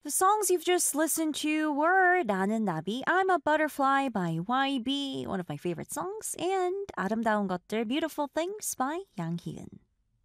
The songs you've just listened to were 나는 나비, I'm a Butterfly by YB, one of my favorite songs, and 아름다운 것들, Beautiful Things by Yang Hyun.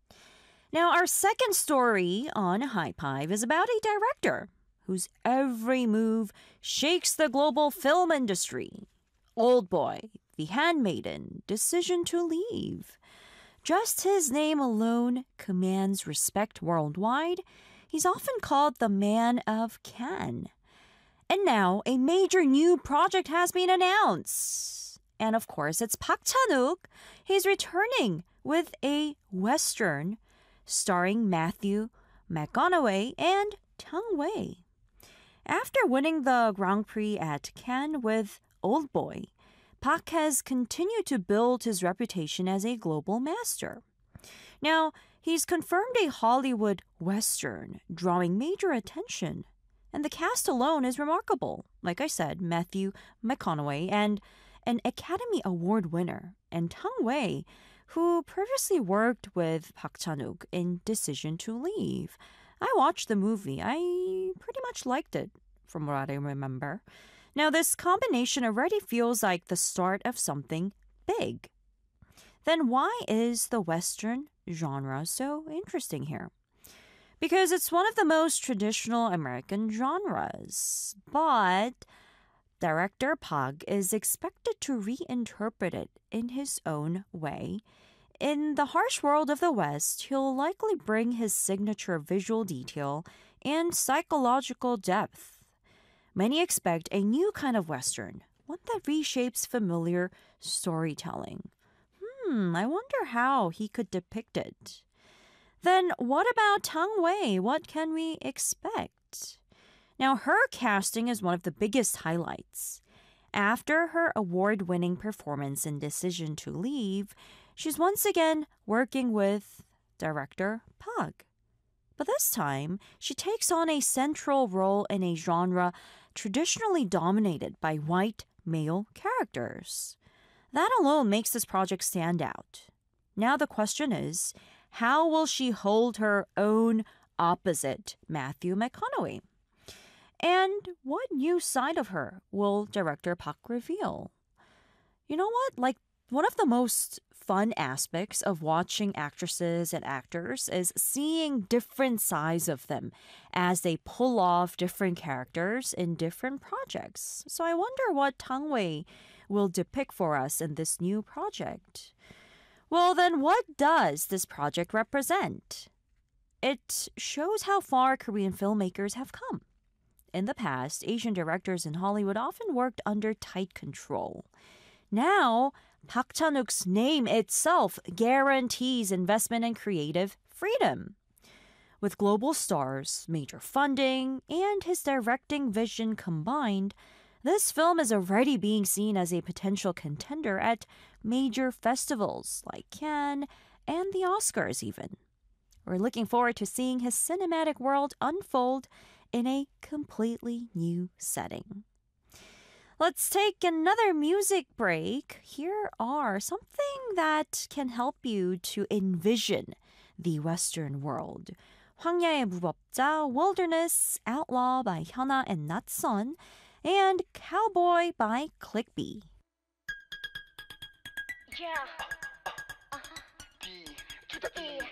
Now, our second story on HyPive is about a director whose every move shakes the global film industry. Old Boy, The Handmaiden, Decision to Leave. Just his name alone commands respect worldwide. He's often called the Man of Cannes. And now, a major new project has been announced. And of course, it's Park Chan-wook. He's returning with a Western starring Matthew McConaughey and Tung Wei. After winning the Grand Prix at Cannes with Old Boy, Park has continued to build his reputation as a global master. Now, he's confirmed a Hollywood Western, drawing major attention. And the cast alone is remarkable. Like I said, Matthew McConaughey and an Academy Award winner, and Tung Wei, who previously worked with Park Chan-wook in Decision to Leave. I watched the movie. I pretty much liked it, from what I remember. Now, this combination already feels like the start of something big. Then why is the Western genre so interesting here? Because it's one of the most traditional American genres, but director Park is expected to reinterpret it in his own way. In the harsh world of the West, he'll likely bring his signature visual detail and psychological depth. Many expect a new kind of Western, one that reshapes familiar storytelling. I wonder how he could depict it. Then what about Tung Wei? What can we expect? Now, her casting is one of the biggest highlights. After her award-winning performance in Decision to Leave, she's once again working with director Park. But this time, she takes on a central role in a genre traditionally dominated by white male characters. That alone makes this project stand out. Now the question is, how will she hold her own opposite Matthew McConaughey? And what new side of her will director Park reveal? You know what? Like, one of the most fun aspects of watching actresses and actors is seeing different sides of them as they pull off different characters in different projects. So I wonder what Tung Wei will depict for us in this new project. Well, then what does this project represent? It shows how far Korean filmmakers have come. In the past, Asian directors in Hollywood often worked under tight control. Now, Park Chan-wook's name itself guarantees investment and creative freedom. With global stars, major funding, and his directing vision combined, this film is already being seen as a potential contender at major festivals like Cannes and the Oscars even. We're looking forward to seeing his cinematic world unfold in a completely new setting. Let's take another music break. Here are something that can help you to envision the Western world. 황야의 무법자, Wilderness, Outlaw by Hyuna and Natsun, and Cowboy by Clickbee. Yeah. B to the E.